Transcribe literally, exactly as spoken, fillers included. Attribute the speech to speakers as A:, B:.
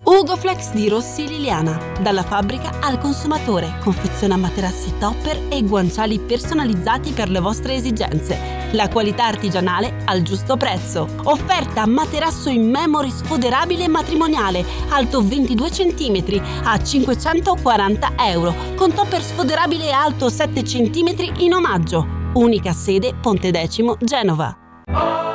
A: Ugoflex di Rossi Liliana. Dalla fabbrica al consumatore. Confeziona materassi topper e guanciali personalizzati per le vostre esigenze. La qualità artigianale al giusto prezzo. Offerta materasso in memory sfoderabile matrimoniale, alto ventidue centimetri a cinquecentoquaranta euro, con topper sfoderabile alto sette centimetri in omaggio. Unica sede Pontedecimo, Genova.